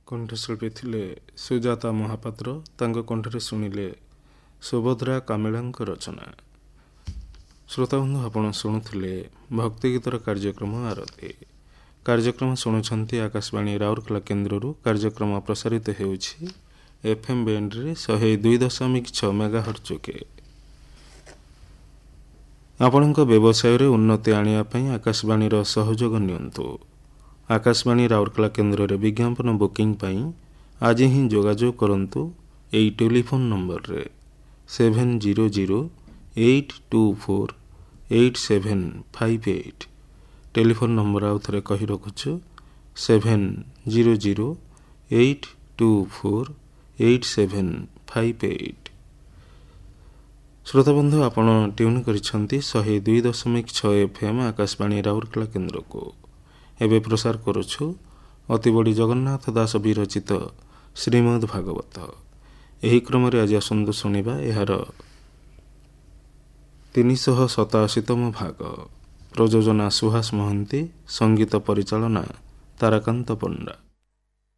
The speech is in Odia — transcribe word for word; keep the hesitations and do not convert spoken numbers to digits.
କଣ୍ଠଶିଳ୍ପୀ ଥିଲେ ସୁଜାତା ମହାପାତ୍ର। ତାଙ୍କ କଣ୍ଠରେ ଶୁଣିଲେ ସୁଭଦ୍ରା କାମିଳାଙ୍କ ରଚନା। ଶ୍ରୋତାବନ୍ଧୁ, ଆପଣ ଶୁଣୁଥିଲେ ଭକ୍ତିଗୀତର କାର୍ଯ୍ୟକ୍ରମ ଆରତି। କାର୍ଯ୍ୟକ୍ରମ ଶୁଣୁଛନ୍ତି ଆକାଶବାଣୀ ରାଉରକେଲା କେନ୍ଦ୍ରରୁ। କାର୍ଯ୍ୟକ୍ରମ ପ୍ରସାରିତ ହେଉଛି ଏଫ୍ ଏମ୍ ବ୍ୟାଣ୍ଡରେ ଶହେ ଦୁଇ ଦଶମିକ ଛଅ ମେଗାହର୍ଟ୍ଜକେ। ଆପଣଙ୍କ ବ୍ୟବସାୟରେ ଉନ୍ନତି ଆଣିବା ପାଇଁ ଆକାଶବାଣୀର ସହଯୋଗ ନିଅନ୍ତୁ। ଆକାଶବାଣୀ ରାଉରକେଲା କେନ୍ଦ୍ରରେ ବିଜ୍ଞାପନ ବୁକିଂ ପାଇଁ ଆଜି ହିଁ ଯୋଗାଯୋଗ କରନ୍ତୁ ଏହି ଟେଲିଫୋନ୍ ନମ୍ବରରେ seven zero zero eight two four eight seven five eight. Telephone number ଆଉ ଥରେ କହି ରଖୁଛୁ seven zero zero eight two four eight seven five eight. ଶ୍ରୋତାବନ୍ଧୁ, ଆପଣ ଟ୍ୟୁନ୍ କରିଛନ୍ତି ଶହେ ଦୁଇ ଦଶମିକ ଛଅ ଏଫ୍ ଏମ୍ ଆକାଶବାଣୀ ରାଉରକେଲା କେନ୍ଦ୍ରକୁ। ଏବେ ପ୍ରସାର କରୁଛୁ ଅତିବଡ଼ି ଜଗନ୍ନାଥ ଦାସ ବିରଚିତ ଶ୍ରୀମଦ୍ ଭାଗବତ। ଏହି କ୍ରମରେ ଆଜି ଆସନ୍ତୁ ଶୁଣିବା ଏହାର ତିନିଶହ ସତାଅଶୀତମ ଭାଗ। ପ୍ରଯୋଜନା ସୁହାସ ମହାନ୍ତି, ସଙ୍ଗୀତ ପରିଚାଳନା ତାରାକାନ୍ତ ପଣ୍ଡା।